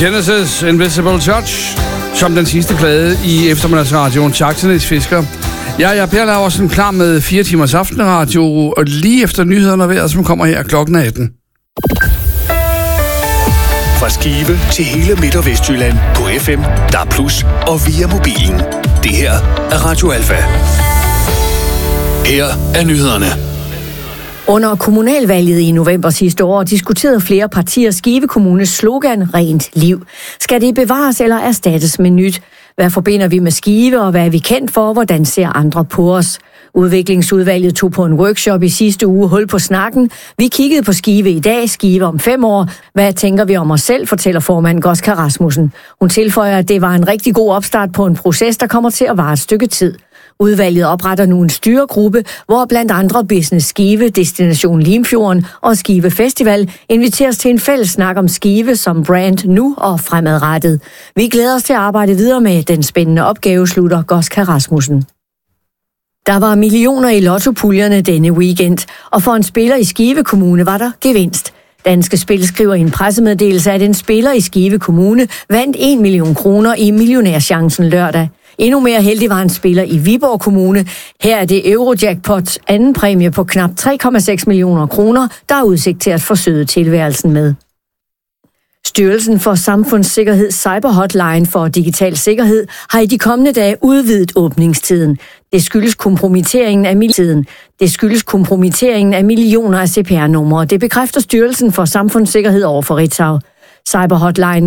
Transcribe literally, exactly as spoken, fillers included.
Genesis Invisible Touch, som den sidste plade i eftermiddagsradioen Tjagternes Fisker. Jeg er Per Laursen, klar med fire timers aftenradio, og lige efter nyhederne ved, som kommer her klokken atten. Fra Skive til hele Midt- og Vestjylland på F M, D A B plus, og via mobilen. Det her er Radio Alfa. Her er nyhederne. Under kommunalvalget i november sidste år diskuterede flere partier Skive Kommunes slogan Rent liv. Skal det bevares eller erstattes med nyt? Hvad forbinder vi med Skive, og hvad er vi kendt for? Hvordan ser andre på os? Udviklingsudvalget tog på en workshop i sidste uge hul på snakken. Vi kiggede på Skive i dag, Skive om fem år. Hvad tænker vi om os selv, fortæller formand Goska Rasmussen. Hun tilføjer, at det var en rigtig god opstart på en proces, der kommer til at vare et stykke tid. Udvalget opretter nu en styregruppe, hvor blandt andre Business Skive, Destination Limfjorden og Skive Festival inviteres til en fælles snak om Skive som brand nu og fremadrettet. Vi glæder os til at arbejde videre med den spændende opgave, slutter Goska Rasmussen. Der var millioner i lottopuljerne denne weekend, og for en spiller i Skive Kommune var der gevinst. Danske Spil skriver i en pressemeddelelse, at en spiller i Skive Kommune vandt en million kroner i millionærchancen lørdag. Endnu mere heldig var en spiller i Viborg Kommune. Her er det Eurojackpots anden præmie på knap tre komma seks millioner kroner, der er udsigt til at forsøde tilværelsen med. Styrelsen for Samfundssikkerhed Cyberhotline for Digital Sikkerhed har i de kommende dage udvidet åbningstiden. Det skyldes kompromitteringen af millioner. Det skyldes kompromitteringen af millioner af C P R-numre. Det bekræfter Styrelsen for Samfundssikkerhed over for Ritzau. Cyberhotline